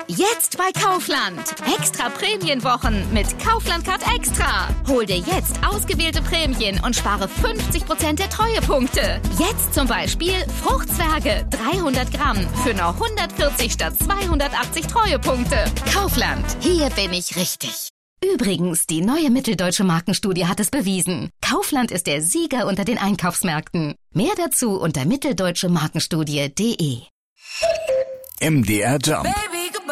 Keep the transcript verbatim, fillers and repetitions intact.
Jetzt bei Kaufland. Extra Prämienwochen mit Kaufland Card Extra. Hol dir jetzt ausgewählte Prämien und spare fünfzig Prozent der Treuepunkte. Jetzt zum Beispiel Fruchtzwerge dreihundert Gramm für nur hundertvierzig statt zweihundertachtzig Treuepunkte. Kaufland, hier bin ich richtig. Übrigens, die neue Mitteldeutsche Markenstudie hat es bewiesen. Kaufland ist der Sieger unter den Einkaufsmärkten. Mehr dazu unter mitteldeutschemarkenstudie punkt de. M D R Jump. Baby.